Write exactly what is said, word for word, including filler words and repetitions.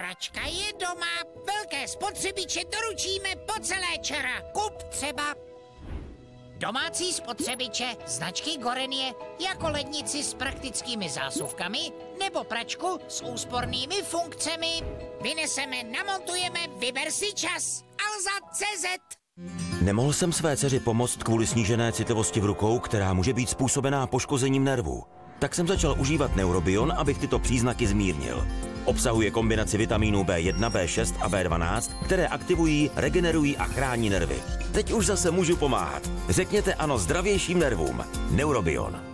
Pračka je doma, velké spotřebiče doručíme po celé čara. Kup třeba domácí spotřebiče značky Gorenie, jako lednici s praktickými zásuvkami nebo pračku s úspornými funkcemi. Vyneseme, namontujeme, vyber si čas. Alza tečka cé zet. Nemohl jsem své dceři pomoct kvůli snížené citlivosti v rukou, která může být způsobená poškozením nervů. Tak jsem začal užívat Neurobion, abych tyto příznaky zmírnil. Obsahuje kombinaci vitamínů bé jedna, bé šest a bé dvanáct, které aktivují, regenerují a chrání nervy. Teď už zase můžu pomáhat. Řekněte ano zdravějším nervům. Neurobion.